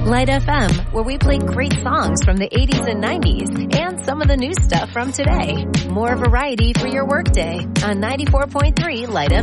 Light FM, where we play great songs from the 80s and 90s and some of the new stuff from today. More variety for your workday on 94.3 Light FM.